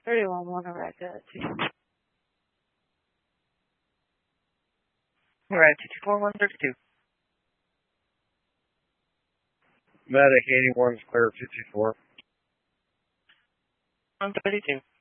31-1 over at 2. We're at 24132. Medic 81 is clear 54. 132.